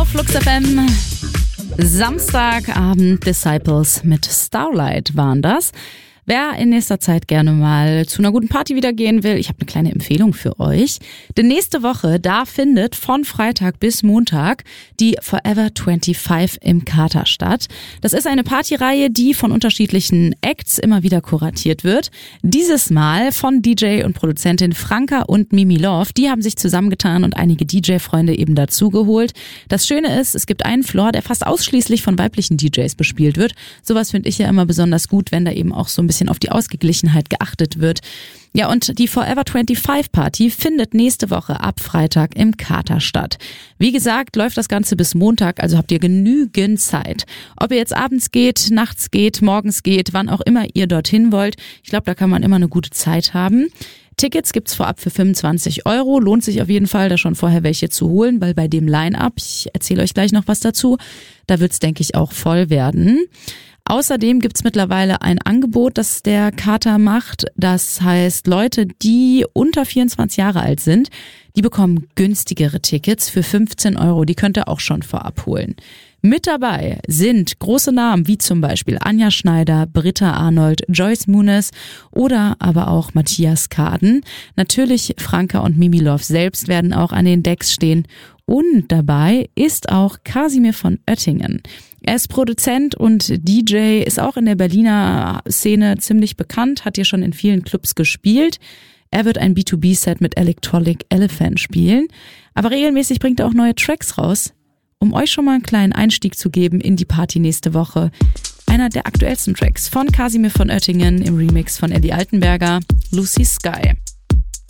auf Flux FM. Samstagabend Disciples mit Starlight waren das. Wer in nächster Zeit gerne mal zu einer guten Party wieder gehen will, ich habe eine kleine Empfehlung für euch. Denn nächste Woche, da findet von Freitag bis Montag die Forever 25 im Kater statt. Das ist eine Partyreihe, die von unterschiedlichen Acts immer wieder kuratiert wird. Dieses Mal von DJ und Produzentin Franka und Mimi Love. Die haben sich zusammengetan und einige DJ-Freunde eben dazugeholt. Das Schöne ist, es gibt einen Floor, der fast ausschließlich von weiblichen DJs bespielt wird. Sowas finde ich ja immer besonders gut, wenn da eben auch so ein bisschen auf die Ausgeglichenheit geachtet wird. Ja, und die Forever 25 Party findet nächste Woche ab Freitag im Kater statt. Wie gesagt, läuft das Ganze bis Montag, also habt ihr genügend Zeit. Ob ihr jetzt abends geht, nachts geht, morgens geht, wann auch immer ihr dorthin wollt. Ich glaube, da kann man immer eine gute Zeit haben. Tickets gibt's vorab für 25 €. Lohnt sich auf jeden Fall, da schon vorher welche zu holen, weil bei dem Line-Up, ich erzähle euch gleich noch was dazu, da wird's, denke ich, auch voll werden. Außerdem gibt's mittlerweile ein Angebot, das der Kater macht. Das heißt, Leute, die unter 24 Jahre alt sind, die bekommen günstigere Tickets für 15 €. Die könnt ihr auch schon vorab holen. Mit dabei sind große Namen wie zum Beispiel Anja Schneider, Britta Arnold, Joyce Muniz oder aber auch Matthias Kaden. Natürlich Franka und Mimi Love selbst werden auch an den Decks stehen. Und dabei ist auch Kasimir von Oettingen. Er ist Produzent und DJ, ist auch in der Berliner Szene ziemlich bekannt, hat hier schon in vielen Clubs gespielt. Er wird ein B2B-Set mit Electronic Elephant spielen, aber regelmäßig bringt er auch neue Tracks raus. Um euch schon mal einen kleinen Einstieg zu geben in die Party nächste Woche, einer der aktuellsten Tracks von Kasimir von Oettingen im Remix von Eddie Altenberger, Lucy Sky.